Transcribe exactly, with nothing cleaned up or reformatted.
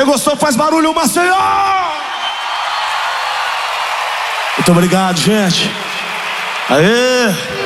Quem gostou faz barulho, Maceió! Muito obrigado, gente. Aê!